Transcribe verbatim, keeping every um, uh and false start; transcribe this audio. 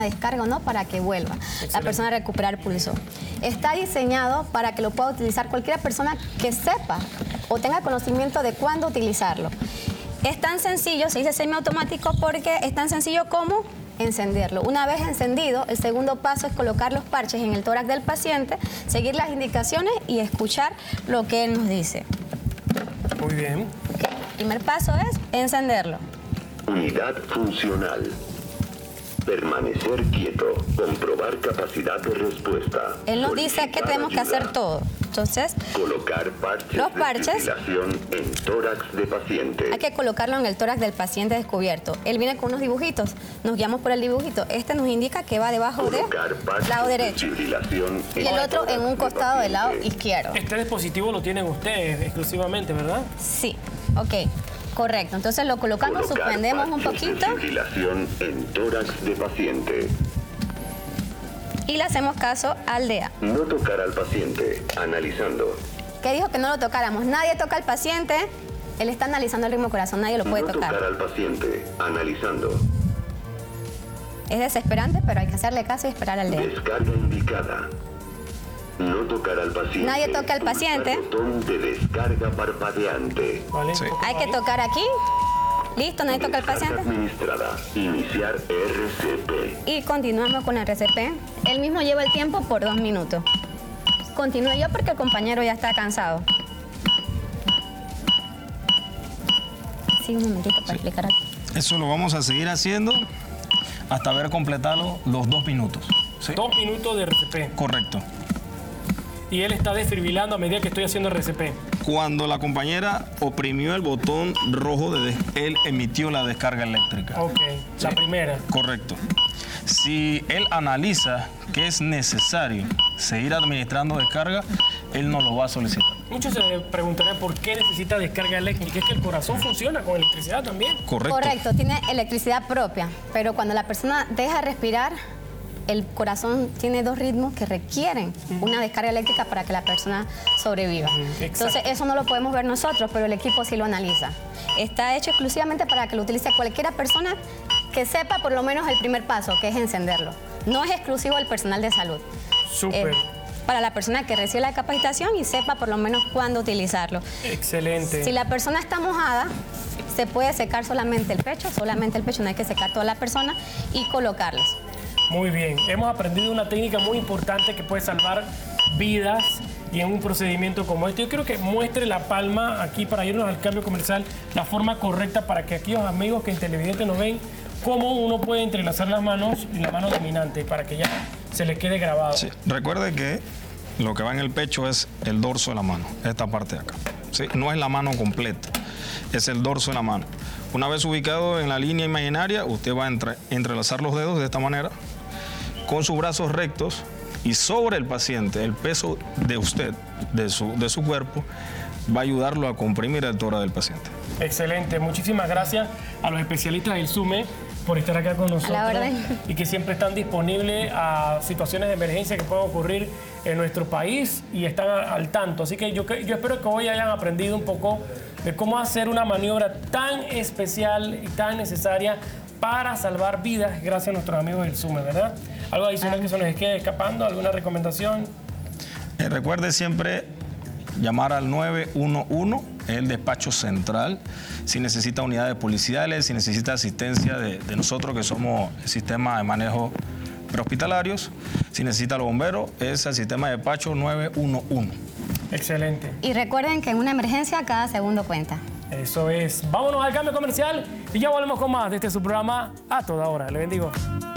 descarga o no para que vuelva Excelente. la persona a recuperar pulso. Está diseñado para que lo pueda utilizar cualquier persona que sepa o tenga conocimiento de cuándo utilizarlo. Es tan sencillo, se dice semiautomático porque es tan sencillo como encenderlo. Una vez encendido, el segundo paso es colocar los parches en el tórax del paciente, seguir las indicaciones y escuchar lo que él nos dice. Muy bien. Okay. El primer paso es encenderlo. Unidad funcional. Permanecer quieto. Comprobar capacidad de respuesta. Él nos dice que tenemos que hacer todo. Entonces, colocar parches los parches de fibrilación en tórax de paciente. hay que colocarlo en el tórax del paciente descubierto. Él viene con unos dibujitos. Nos guiamos por el dibujito. Este nos indica que va debajo del lado derecho. De fibrilación Y el otro en un costado del lado izquierdo. Este dispositivo lo tienen ustedes exclusivamente, ¿verdad? Sí, ok. Correcto, entonces lo colocamos, Colocar suspendemos un parches poquito de fibrilación en tórax de paciente. y le hacemos caso al D E A. No tocar al paciente. Analizando. ¿Qué dijo que no lo tocáramos? Nadie toca al paciente, él está analizando el ritmo del corazón, nadie lo puede no tocar. tocar al paciente. Analizando. Es desesperante, pero hay que hacerle caso y esperar al D E A. Descarga indicada. No tocar al paciente. Nadie toca al paciente. Pulsar botón de descarga parpadeante. ¿Vale? Sí. Hay que tocar aquí. Listo, nadie toca al Descarga paciente. administrada. Iniciar R C P. Y continuamos con el R C P. Él mismo lleva el tiempo por dos minutos. Continúo yo porque el compañero ya está cansado. Sí, un momentito para explicar aquí. Eso lo vamos a seguir haciendo hasta haber completado los dos minutos. ¿Sí? Dos minutos de R C P. Correcto. Y él está desfibrilando a medida que estoy haciendo R C P. Cuando la compañera oprimió el botón rojo, de des- él emitió la descarga eléctrica. Ok, la Sí. primera. Correcto. Si él analiza que es necesario seguir administrando descarga, él no lo va a solicitar. Muchos se preguntarán por qué necesita descarga eléctrica. Es que el corazón funciona con electricidad también. Correcto. Correcto, tiene electricidad propia, pero cuando la persona deja respirar, el corazón tiene dos ritmos que requieren una descarga eléctrica para que la persona sobreviva. exacto. Entonces, eso no lo podemos ver nosotros, pero el equipo sí lo analiza. Está hecho exclusivamente para que lo utilice cualquiera persona que sepa por lo menos el primer paso, que es encenderlo. No es exclusivo del personal de salud. Súper. Es para la persona que recibe la capacitación y sepa por lo menos cuándo utilizarlo. Excelente. Si la persona está mojada, se puede secar solamente el pecho, solamente el pecho, no hay que secar toda la persona y colocarlos. Muy bien. Hemos aprendido una técnica muy importante que puede salvar vidas y en un procedimiento como este. Yo creo que muestre la palma aquí para irnos al cambio comercial, la forma correcta para que aquellos amigos que en televidente nos ven, cómo uno puede entrelazar las manos y la mano dominante para que ya se les quede grabado. Sí. Recuerde que lo que va en el pecho es el dorso de la mano, esta parte de acá. ¿Sí? No es la mano completa, es el dorso de la mano. Una vez ubicado en la línea imaginaria, usted va a entre- entrelazar los dedos de esta manera, con sus brazos rectos y sobre el paciente, el peso de usted, de su, de su cuerpo, va a ayudarlo a comprimir el tórax del paciente. Excelente. Muchísimas gracias a los especialistas del SUME por estar acá con nosotros. A la orden. Y que siempre están disponibles a situaciones de emergencia que puedan ocurrir en nuestro país y están a- al tanto. Así que yo, cre- yo espero que hoy hayan aprendido un poco de cómo hacer una maniobra tan especial y tan necesaria para salvar vidas gracias a nuestros amigos del SUME, ¿verdad? Algo adicional que se nos quede escapando, alguna recomendación. Eh, recuerde siempre llamar al nueve uno uno, el despacho central, si necesita unidades policiales, si necesita asistencia de, de nosotros que somos el sistema de manejo prehospitalarios, si necesita los bomberos, es el sistema de despacho nueve uno uno. Excelente. Y recuerden que en una emergencia cada segundo cuenta. Eso es. Vámonos al cambio comercial y ya volvemos con más de este su programa A Toda Hora. Le bendigo.